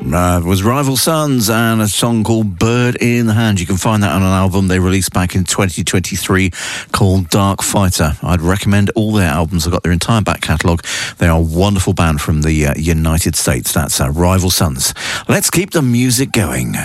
Was Rival Sons and a song called Bird in the Hand. You can find that on an album they released back in 2023 called Dark Fighter. I'd recommend all their albums. I've got their entire back catalogue. They are a wonderful band from the United States. That's Rival Sons. Let's keep the music going.